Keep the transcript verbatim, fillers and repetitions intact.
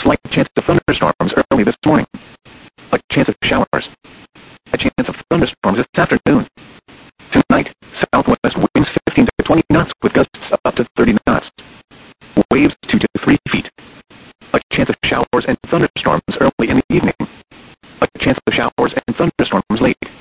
slight chance of thunderstorms early this morning. A chance of showers. A chance of thunderstorms this afternoon. Tonight, southwest winds fifteen to twenty knots with gusts up to thirty knots. Waves two to three feet. A chance of showers and thunderstorms early in the evening. A chance of showers and thunderstorms late.